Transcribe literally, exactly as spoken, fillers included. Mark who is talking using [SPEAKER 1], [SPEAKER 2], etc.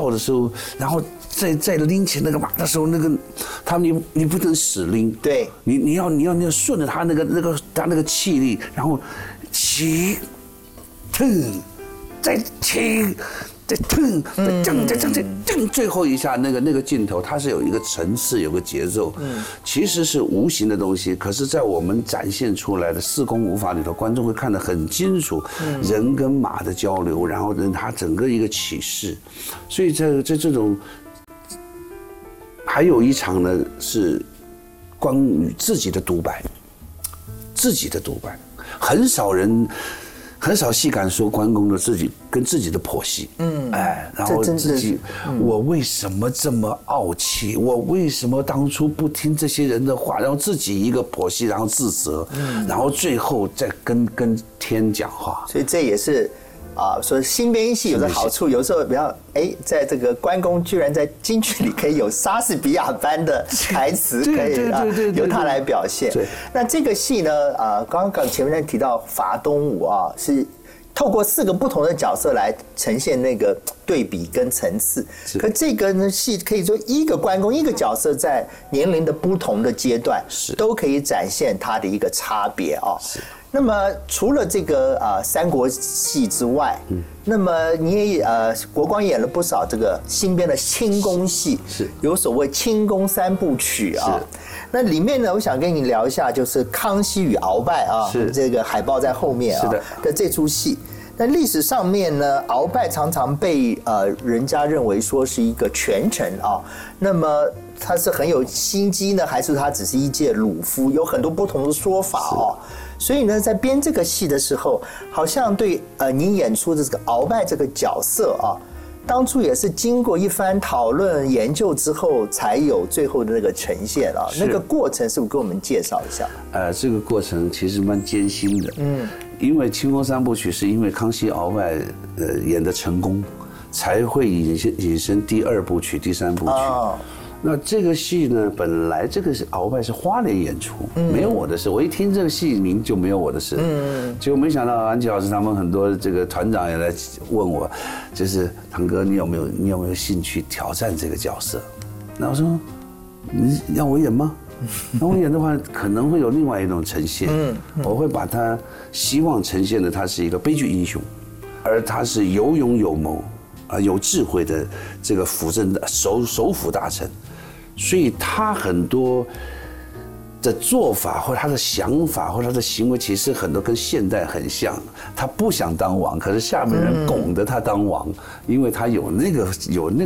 [SPEAKER 1] 跳的时候，然后再再拎起那个马的时候，那个他你你不能死拎，
[SPEAKER 2] 对，
[SPEAKER 1] 你你要你要你要顺着他那个那个他那个气力，然后起，腾，再起。再腾，再腾，再腾，再腾，最后一下那个那个镜头，它是有一个层次，有个节奏，其实是无形的东西，可是，在我们展现出来的四功五法里头，观众会看得很清楚，人跟马的交流，然后人他整个一个启示，所以在在这种，还有一场呢是关于自己的独白，自己的独白，很少人。很少戏敢说关公的自己跟自己的剖析，嗯，哎，然后自己，嗯、我为什么这么傲气？我为什么当初不听这些人的话？然后自己一个剖析，然后自责，嗯，然后最后再跟跟天讲话。
[SPEAKER 2] 所以这也是。啊，所以新编戏有个好处，有时候比较哎，在这个关公居然在京剧里可以有莎士比亚般的台词，可以啊由他来表现。那这个戏呢，啊，刚刚前面提到伐东吴啊，是透过四个不同的角色来呈现那个对比跟层次。可这个呢戏可以说一个关公一个角色在年龄的不同的阶段，都可以展现他的一个差别啊。那么除了这个呃三国戏之外，嗯，那么你也呃国光演了不少这个新编的轻功戏，是有所谓轻功三部曲啊。那里面呢，我想跟你聊一下，就是康熙与鳌拜啊，是这个海报在后面啊是的的这出戏。那历史上面呢，鳌拜常常被呃人家认为说是一个权臣啊，那么他是很有心机呢，还是他只是一介鲁夫？有很多不同的说法哦。所以呢，在编这个戏的时候，好像对呃你演出的这个鳌拜这个角色啊，当初也是经过一番讨论研究之后，才有最后的那个呈现啊。那个过程是不是给我们介绍一下？
[SPEAKER 1] 呃，这个过程其实蛮艰辛的，嗯，因为轻功三部曲是因为康熙鳌拜呃演的成功，才会引申引申第二部曲、第三部曲。哦，那这个戏呢，本来这个是鳌拜是花莲演出，嗯、没有我的事。我一听这个戏名就没有我的事，嗯，结果没想到安琪老师他们很多这个团长也来问我，就是堂哥，你有没有你有没有兴趣挑战这个角色？那我说，你让我演吗？那我演的话，可能会有另外一种呈现。嗯，我会把他希望呈现的，他是一个悲剧英雄，而他是有勇有谋。啊，有智慧的这个辅政的首首辅大臣，所以他很多的做法或他的想法或他的行为，其实很多跟现代很像。他不想当王，可是下面人拱着他当王，因为他有那个有那